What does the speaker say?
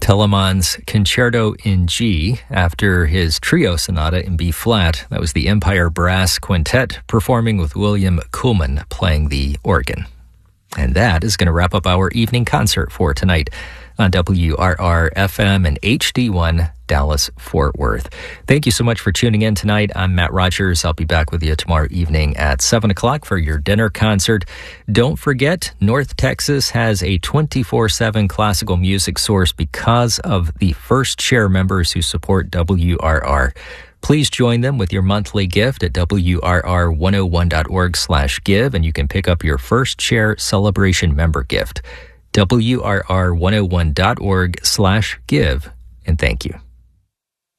Telemann's Concerto in G after his trio sonata in B-flat. That was the Empire Brass Quintet performing with William Kuhlman playing the organ. And that is going to wrap up our evening concert for tonight on WRR-FM and HD1 Dallas-Fort Worth. Thank you so much for tuning in tonight. I'm Matt Rogers. I'll be back with you tomorrow evening at 7 o'clock for your dinner concert. Don't forget, North Texas has a 24/7 classical music source because of the First Share members who support WRR. Please join them with your monthly gift at WRR101.org/give, and you can pick up your First Share Celebration member gift. WRR101.org/give, and thank you.